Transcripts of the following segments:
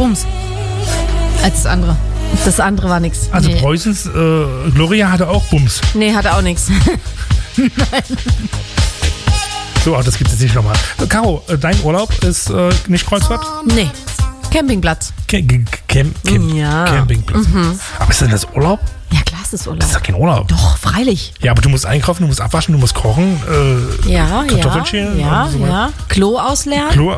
Bums als das andere. Das andere war nichts. Also Nee. Preußens Gloria hatte auch Bums. Nee, hatte auch nichts. So, das gibt es nicht nochmal. Caro, dein Urlaub ist nicht Kreuzfahrt? Nee. Campingplatz. Ja. Campingplatz. Aber ist denn das Urlaub? Ja, klar ist das Das ist Urlaub. doch kein Urlaub. Doch, freilich. Ja, aber du musst einkaufen, du musst abwaschen, du musst kochen, Ja, Kartoffeln schälen ja, und so weiter. ja. Klo ausleeren. Klo.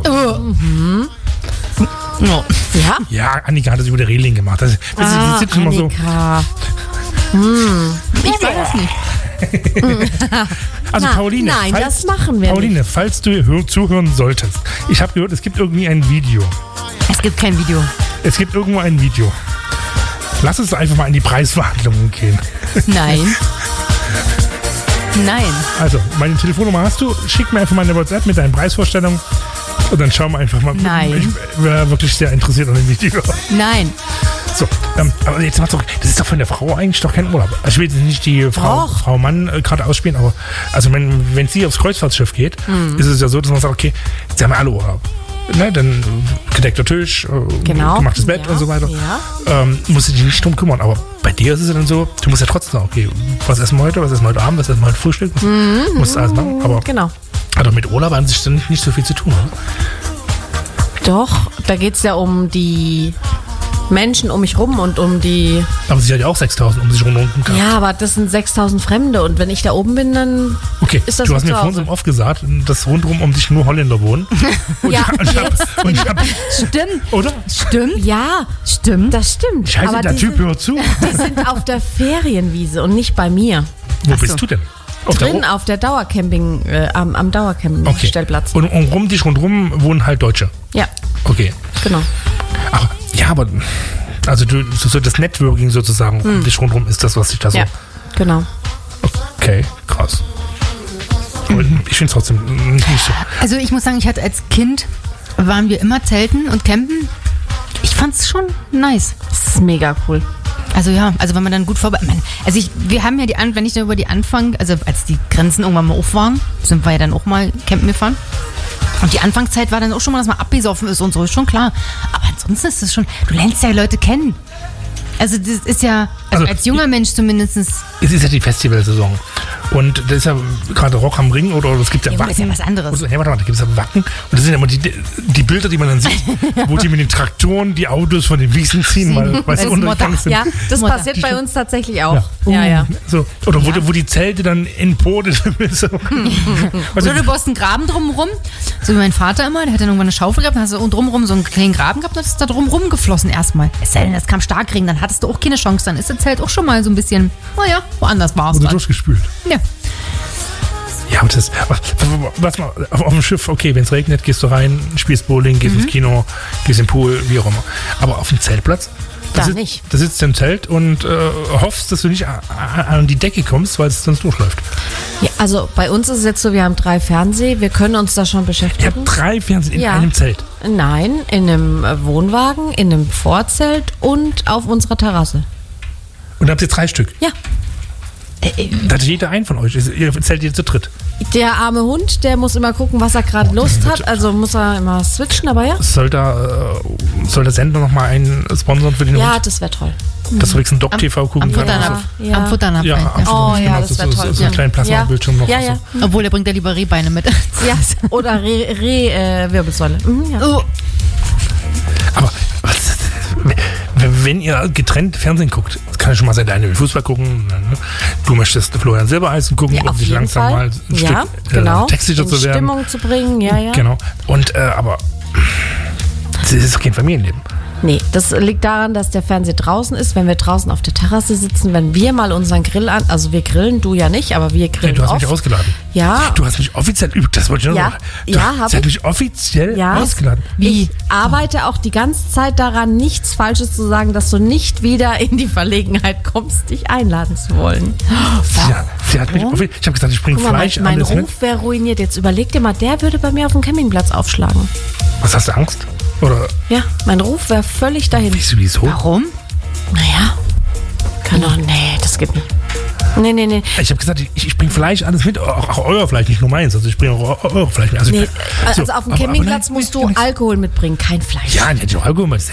No. Ja. Ja, Annika hat das über der Reling gemacht. Das sieht immer so. Annika. Ich weiß es nicht. Also Pauline, Nein, das machen wir Pauline, falls du zuhören solltest. Ich habe gehört, es gibt irgendwie ein Video. Es gibt kein Video. Es gibt irgendwo ein Video. Lass uns einfach mal in die Preisverhandlungen gehen. Nein. Nein. Also, meine Telefonnummer hast du. Schick mir einfach mal eine WhatsApp mit deinen Preisvorstellungen. Und dann schauen wir einfach mal. Nein. Ich wäre wirklich sehr interessiert an dem Video. Nein. So, aber jetzt mal zurück. Das ist doch von der Frau eigentlich doch kein Urlaub. Also ich will jetzt nicht die Frau Mann gerade ausspielen, aber also wenn sie aufs Kreuzfahrtschiff geht, ist es ja so, dass man sagt, okay, jetzt haben wir alle Urlaub. Ne, dann gedeckter Tisch, Genau. gemachtes Bett Ja, und so weiter. ja. Musst du dich nicht drum kümmern. Aber bei dir ist es ja dann so, du musst ja trotzdem sagen, okay, was essen wir heute, was essen wir heute Abend, was essen wir heute Frühstück, musst du alles machen. Aber Genau. hat doch mit Urlaub an sich dann nicht so viel zu tun, oder? Doch, da geht es ja um die Menschen um mich rum und um die... Aber sie hat ja auch 6.000 um sich rum gehabt. Ja, aber das sind 6.000 Fremde und wenn ich da oben bin, dann... Okay, Ist das du hast mit mir zu vorhin Hause? so oft gesagt, dass rundherum um dich nur Holländer wohnen. Und Ja, ich hab, Stimmt. oder? Stimmt. Ja, Stimmt. das stimmt. Scheiße, aber der die Typ sind, hört zu. die sind auf der Ferienwiese und nicht bei mir. Wo bist du denn? Auf der Drin auf der Dauercamping, am Okay. Dauercamping-Stellplatz. Und um dich rundherum wohnen halt Deutsche. Ja, Okay. genau. Ach, ja, aber also so das Networking sozusagen um dich rundherum ist das, was dich da so... Ja, genau. Okay, krass. Aber ich finde es trotzdem nicht so. Also ich muss sagen, ich hatte als Kind, waren wir immer zelten und campen. Ich fand's schon nice. Das ist mega cool. Also ja, also wenn man dann gut vorbereitet. Also wir haben ja wenn ich da über die Anfang, also als die Grenzen irgendwann mal auf waren, sind wir ja dann auch mal campen gefahren. Und die Anfangszeit war dann auch schon mal, dass man abgesoffen ist und so, ist schon klar. Aber ansonsten ist es schon, du lernst ja Leute kennen. Also das ist ja, Also als junger Mensch zumindest. Es ist ja die Festivalsaison. Und das ist ja gerade Rock am Ring oder es gibt ja Ja, Wacken. ist ja was anderes. Ja, warte mal, da gibt es ja Wacken. Und das sind ja immer die Bilder, die man dann sieht, wo die mit den Traktoren die Autos von den Wiesen ziehen, weil es Das untergegangen sind. Ja, das Mutter. passiert bei uns tatsächlich auch. Ja. So. Oder wo die Zelte dann in Boote so. Also, Oder du baust einen Graben drumherum, so wie mein Vater immer, der hat dann irgendwann eine Schaufel gehabt, dann hast du drumherum so einen kleinen Graben gehabt und das ist da drumherum geflossen erstmal. Es sei denn, es kam Starkregen, dann hattest du auch keine Chance, dann ist das Zelt auch schon mal so ein bisschen, naja, woanders war es wurde dann. durchgespült. Ja. Ja, aber was mal, auf dem Schiff, okay, wenn es regnet, gehst du rein, spielst Bowling, gehst ins Kino, gehst im Pool, wie auch immer. Aber auf dem Zeltplatz, Da nicht. Da sitzt du im Zelt und hoffst, dass du nicht an die Decke kommst, weil es sonst durchläuft. Ja, also bei uns ist es jetzt so, wir haben 3 Fernseher, wir können uns da schon Ich beschäftigen. habe 3 Fernseher in Ja. einem Zelt. Nein, in einem Wohnwagen, in einem Vorzelt und auf unserer Terrasse. Und da habt ihr 3 Stück. Ja. Da hat jeder einen von euch. Ihr zählt ihr zu dritt. Der arme Hund, der muss immer gucken, was er gerade Lust hat. Also muss er immer switchen, aber ja. Soll der Sender nochmal einen sponsern für den Ja, Hund? das wäre toll. Dass du wenigstens Doc-TV gucken Am kannst. Futternapf. Ja. Am Futternapf. Ja, ein, am ja. Oh ja, genau, das wäre toll. So einen kleinen Plasmabildschirm noch. Ja, Also. ja. Obwohl, der bringt ja lieber Rehbeine mit. Ja, oder Wirbelsäule. Ja. Oh, Aber wenn ihr getrennt Fernsehen guckt, das kann ja schon mal sein, der eine will Fußball gucken, ne? Du möchtest Florian Silbereisen gucken, Ja, um auf dich jeden langsam Fall. mal ein Ja, Stück genau. textsicher In zu werden. Stimmung zu bringen, ja, ja. Genau. Und aber das ist doch kein Familienleben. Nee, das liegt daran, dass der Fernseher draußen ist. Wenn wir draußen auf der Terrasse sitzen, wenn wir mal unseren Grill an, also wir grillen, du ja nicht, aber wir Ja, grillen du hast mich oft. ausgeladen. Ja. Du hast mich offiziell, das wollte ich nur Ja, sagen. ja, hab Sie hat ich. mich offiziell Ja. ausgeladen. wie? Ich arbeite auch die ganze Zeit daran, nichts Falsches zu sagen, dass du nicht wieder in die Verlegenheit kommst, dich einladen zu wollen. Sie hat mich offiziell, ich habe gesagt, ich bringe Guck mal, Fleisch, mein alles mit. Ruf wäre ruiniert. Jetzt überleg dir mal, der würde bei mir auf dem Campingplatz aufschlagen. Was hast du Angst? Oder Ja, mein Ruf wäre völlig dahin. wieso? Warum? Naja, kann doch, nee, das geht nicht. Nee. Ich habe gesagt, ich bringe Fleisch alles mit, auch euer Fleisch, nicht nur meins. Also ich bringe auch euer Fleisch mit. Nee, So, also auf dem aber Campingplatz nein, musst du du nichts. Alkohol mitbringen, kein Fleisch. Ja, nicht nur Alkohol, das